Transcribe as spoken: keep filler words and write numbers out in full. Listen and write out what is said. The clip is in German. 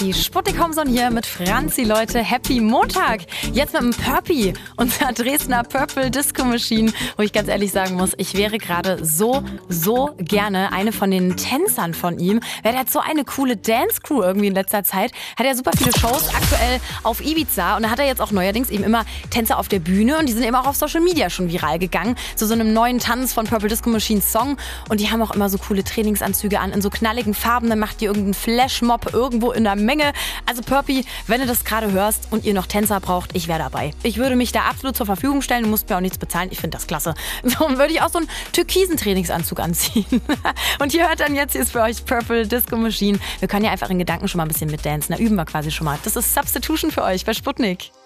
die Sputnik Homezone hier mit Franzi, Leute. Happy Montag. Jetzt mit dem Purpy, unserer Dresdner Purple Disco Machine, wo ich ganz ehrlich sagen muss, ich wäre gerade so, so gerne eine von den Tänzern von ihm. Weil der hat so eine coole Dance-Crew irgendwie in letzter Zeit. Hat ja super viele Shows aktuell auf Ibiza und da hat er jetzt auch neuerdings eben immer Tänzer auf der Bühne und die sind eben auch auf Social Media schon viral gegangen. Zu so einem neuen Tanz von Purple Disco Machines Song und die haben auch immer so coole Trainingsanzüge an in so knalligen Farben. Dann macht die irgendeinen Flashmob irgendwo in der Menge. Also Purpy, wenn du das gerade hörst und ihr noch Tänzer braucht, ich wäre dabei. Ich würde mich da absolut zur Verfügung stellen. Du musst mir auch nichts bezahlen. Ich finde das klasse. So, und würde ich auch so einen türkisen Trainingsanzug anziehen. Und ihr hört dann jetzt, hier ist für euch Purple Disco Machine. Wir können ja einfach in Gedanken schon mal ein bisschen mitdancen. Da üben wir quasi schon mal. Das ist Substitution für euch bei Sputnik.